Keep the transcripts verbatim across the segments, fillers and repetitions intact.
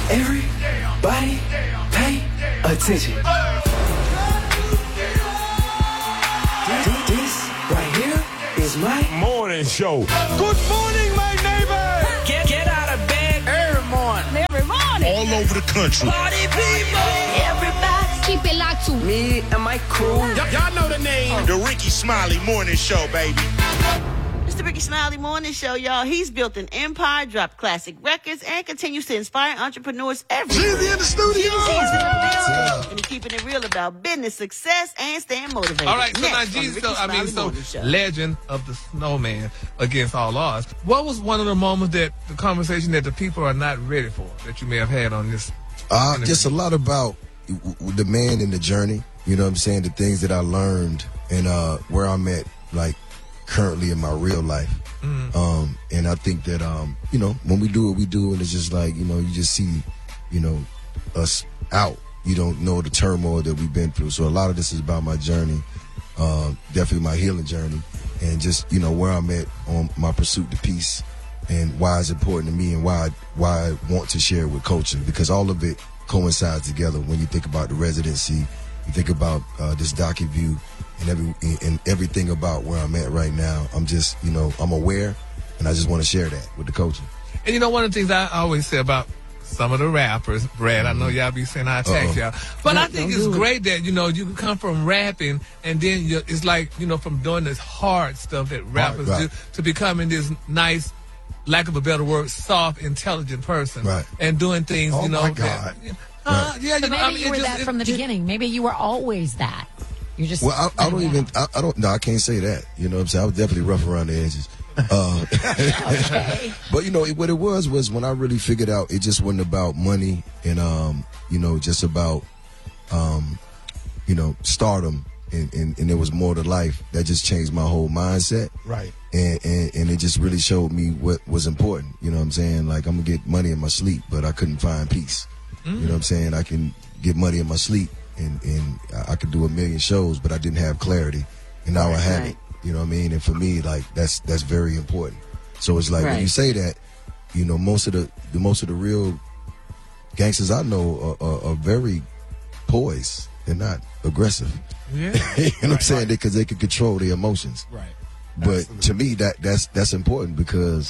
Everybody pay attention. This right here is my morning show. Good morning, my neighbor. Get, get out of bed every morning. Every morning. All over the country. Party people. Everybody. Keep it locked to Me and my crew. Y- y'all know the name. The Ricky Smiley Morning Show, baby. It's the Ricky Smiley Morning Show, y'all. He's built an empire, dropped classic records, and continues to inspire entrepreneurs everywhere. Jeezy in the studio. Jeezy's in the building. And he's keeping it real about business, success, and staying motivated. All right, so Next now on the Jesus, Ricky so, I mean, Smiley so Morning Show. legend of the snowman against all odds. What was one of the moments that the conversation that the people are not ready for that you may have had on this? Uh, interview? just a lot about w- w- the man and the journey. You know what I'm saying? The things that I learned and uh, where I'm at, like currently in my real life. Mm-hmm. Um, and I think that, um, you know, when we do what we do, and it's just like, you know, you just see, you know, us out. You don't know the turmoil that we've been through. So a lot of this is about my journey, uh, definitely my healing journey, and just, you know, where I'm at on my pursuit to peace and why it's important to me and why I, why I want to share it with culture, because all of it coincides together when you think about the residency, you think about uh, this docu-view, and every and everything about where I'm at right now. I'm just, you know, I'm aware, and I just want to share that with the culture. And you know, one of the things I always say about some of the rappers, Brad, I know y'all be saying I attack Uh-oh. y'all, but No, I think don't it's do it. great that, you know, you can come from rapping and then you it's like, you know, from doing this hard stuff that rappers right. do to becoming this nice, lack of a better word, soft, intelligent person. Right. And doing things, Oh, you know. my that- God. uh, yeah, you So know, maybe I mean, you it were just- that it- from the it- beginning. Maybe you were always that. You're just. Well, I, I don't Yeah. even, I, I don't, no, I can't say that. You know what I'm saying? I was definitely rough around the edges. Uh, Okay. But you know it, what it was was when I really figured out it just wasn't about money and um you know just about um you know stardom and, and, and it was more to life. That just changed my whole mindset. Right. And, and and it just really showed me what was important. You know what I'm saying? Like, I'm gonna get money in my sleep, but I couldn't find peace. You know what I'm saying? I can get money in my sleep and and I I could do a million shows, but I didn't have clarity, and now I have Right. it. You know what I mean? And for me, like, that's that's very important. So it's like when Right. you say that, you know, most of the, the most of the real gangsters I know are, are, are very poised. They're not aggressive. Yeah. You know what I'm saying? Because they can control their emotions. Right. But to me, that that's that's important because,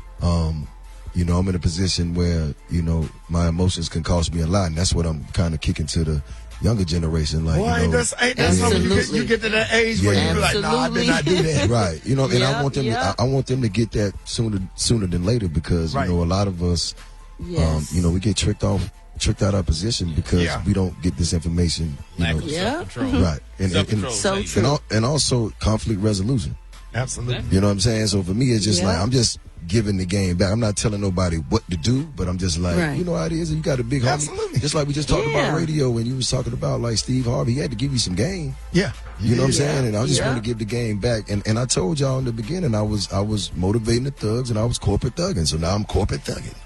um, you know, I'm in a position where, you know, my emotions can cost me a lot, and that's what I'm kind of kicking to the younger generation. Like, Boy, you ain't know, that, ain't that something you get, Absolutely. you get to that age where Yeah. you be like, nah, I did not do that. right? You know, and I Yep, want them. yep. To, I, I want them to get that sooner sooner than later because Right. you know a lot of us, Yes. um, you know, we get tricked off, tricked out our position because Yeah. we don't get this information. You know, Yeah. right? And, and, and, So and, true. al- and also conflict resolution. Absolutely. You know what I'm saying? So for me, it's just Yeah. like I'm just giving the game back. I'm not telling nobody what to do, but I'm just like, Right. you know how it is. You got a big homie, Absolutely. just like we just talked Yeah. about radio when you was talking about like Steve Harvey. He had to give you some game. Yeah. You know what I'm Yeah. saying? And I just Yeah. want to give the game back. And and I told y'all in the beginning, I was I was motivating the thugs and I was corporate thugging. So now I'm corporate thugging.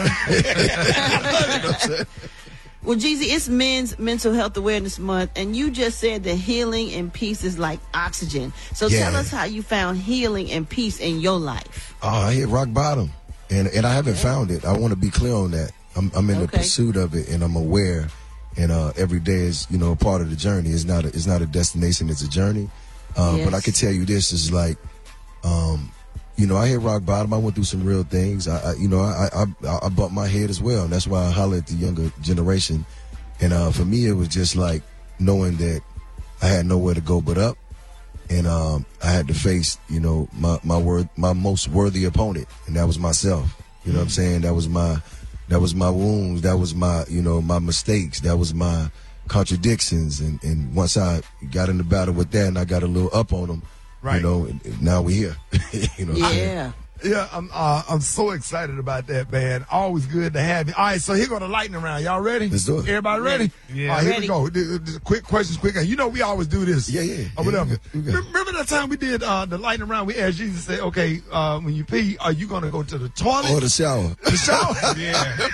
You know what I'm saying? Well, Jeezy, it's Men's Mental Health Awareness Month, and you just said that healing and peace is like oxygen. So Yeah. tell us how you found healing and peace in your life. Oh, I hit rock bottom, and and I haven't found it. I want to be clear on that. I'm I'm in the Okay. pursuit of it, and I'm aware. And uh, every day is, you know, a part of the journey. It's not a, it's not a destination. It's a journey. Uh, But I Yes. can tell you this is like, um, you know, I hit rock bottom. I went through some real things. I, I you know, I, I I bumped my head as well, and that's why I holler at the younger generation. And uh, for me, it was just like knowing that I had nowhere to go but up, and um, I had to face, you know, my my word, my most worthy opponent, and that was myself. You know what I'm saying? That was my that was my wounds. That was my, you know, my mistakes. That was my contradictions. And, and once I got in the battle with that, and I got a little up on them, Right. you know, and, and now we're here. You know what I'm saying? Yeah. Yeah, I'm uh, I'm so excited about that, man. Always good to have you. All right, so here go the lightning round. Y'all ready? Let's do it. Everybody ready? Yeah. All right, here Ready. we go. D- d- Quick questions, quick. You know we always do this. Yeah, yeah. Or Yeah, whatever. we got- we got- Remember that time we did uh, the lightning round? We asked Jesus to say, okay, uh, when you pee, are you going to go to the toilet? Or the shower. the shower? Yeah.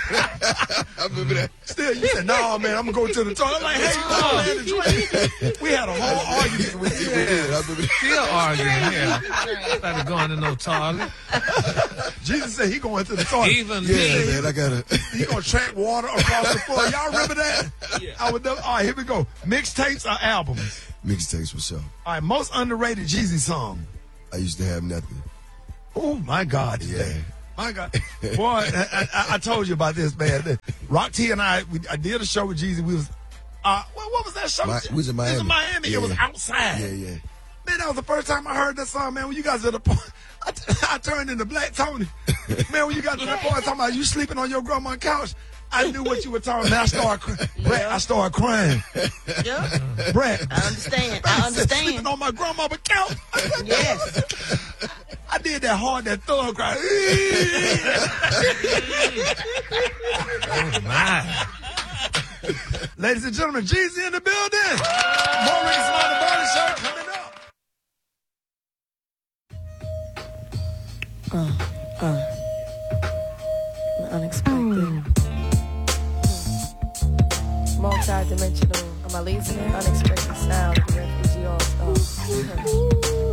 I remember that. Still, you said, no, man, I'm going to go to the toilet. I'm like, hey, come on, man, the drink. We had a whole argument with you. Yeah, I remember that. Still arguing, yeah. Started going to no toilet. Jesus said he going to the toilet. Even Yeah, me. man, I gotta. He gonna track water across the floor. Y'all remember that? Yeah. I would. All right, here we go. Mixtapes or albums? Mixtapes for sure. All right, most underrated Jeezy song. I used to have nothing. Oh my God, Yeah. today. My God, boy, I, I, I told you about this, man. Rock T and I, we, I did a show with Jeezy. We was, uh, what, what was that show? Mi- we was in Miami. It was in Miami. Yeah. It was outside. Yeah, yeah. Man, that was the first time I heard that song, man. When you guys at the point, I, I turned into Black Tony. Man, when you got to that point talking about you sleeping on your grandma's couch, I knew what you were talking about. I started, cry- Brett, I started crying. Yeah. Brett, I understand. I said, sleeping understand. on my grandma's couch. Yes. I did that hard, that thug cry. Oh, my. Ladies and gentlemen, Jeezy in the building. More Ricky Smiley Barney Show coming up. Unexpected. Multi-dimensional. Am I losing it? Unexpected sound.